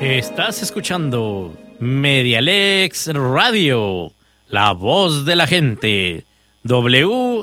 Estás escuchando Medialex Radio, la voz de la gente. WLXL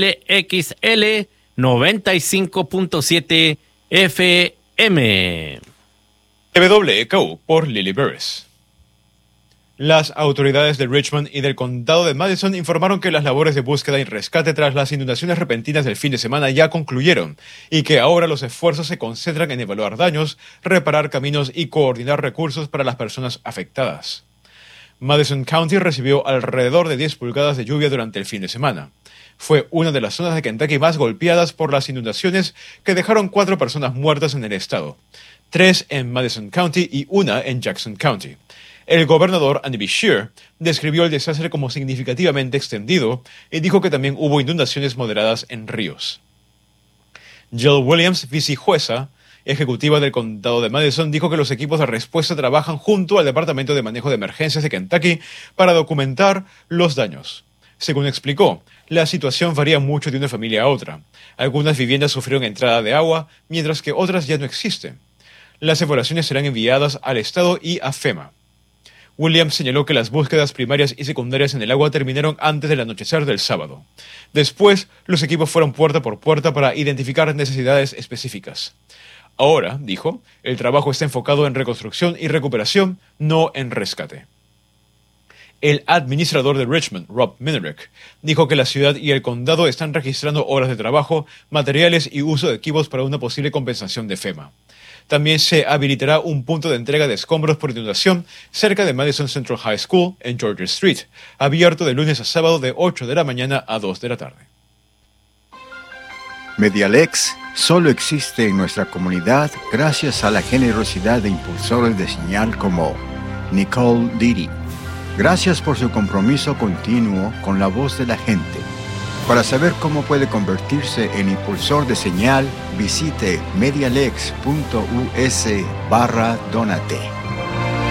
95.7 FM. WKU por Lily Burris. Las autoridades de Richmond y del condado de Madison informaron que las labores de búsqueda y rescate tras las inundaciones repentinas del fin de semana ya concluyeron y que ahora los esfuerzos se concentran en evaluar daños, reparar caminos y coordinar recursos para las personas afectadas. Madison County recibió alrededor de 10 pulgadas de lluvia durante el fin de semana. Fue una de las zonas de Kentucky más golpeadas por las inundaciones que dejaron 4 personas muertas en el estado, 3 en Madison County y 1 en Jackson County. El gobernador Andy Beshear describió el desastre como significativamente extendido y dijo que también hubo inundaciones moderadas en ríos. Jill Williams, vicejueza ejecutiva del condado de Madison, dijo que los equipos de respuesta trabajan junto al Departamento de Manejo de Emergencias de Kentucky para documentar los daños. Según explicó, la situación varía mucho de una familia a otra. Algunas viviendas sufrieron entrada de agua, mientras que otras ya no existen. Las evaluaciones serán enviadas al estado y a FEMA. Williams señaló que las búsquedas primarias y secundarias en el agua terminaron antes del anochecer del sábado. Después, los equipos fueron puerta por puerta para identificar necesidades específicas. Ahora, dijo, el trabajo está enfocado en reconstrucción y recuperación, no en rescate. El administrador de Richmond, Rob Minerick, dijo que la ciudad y el condado están registrando horas de trabajo, materiales y uso de equipos para una posible compensación de FEMA. También se habilitará un punto de entrega de escombros por inundación cerca de Madison Central High School en Georgia Street, abierto de lunes a sábado de 8 de la mañana a 2 de la tarde. Medialex solo existe en nuestra comunidad gracias a la generosidad de impulsores de señal como Nicole Didi. Gracias por su compromiso continuo con la voz de la gente. Para saber cómo puede convertirse en impulsor de señal, visite medialex.us/donate.